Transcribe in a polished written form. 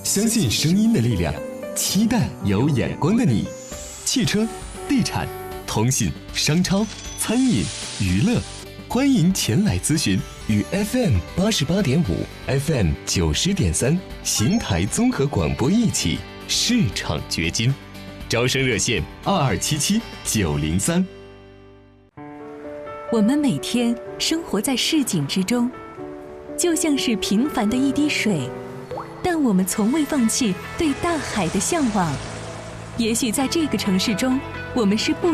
相信声音的力量，期待有眼光的你。汽车、地产、通信、商超、餐饮、娱乐，欢迎前来咨询。与 FM88.5、FM90.3邢台综合广播一起市场掘金。招生热线2277-903。 我们每天生活在市井之中，就像是平凡的一滴水，但我们从未放弃对大海的向往。也许在这个城市中，我们是不